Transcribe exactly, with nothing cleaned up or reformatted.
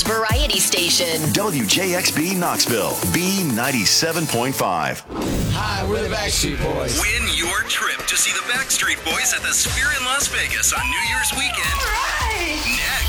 variety station. W J X B Knoxville, B ninety-seven point five. Hi, we're the Backstreet Boys. Win your trip to see the Backstreet Boys at the Sphere in Las Vegas on New Year's weekend. All right. Next.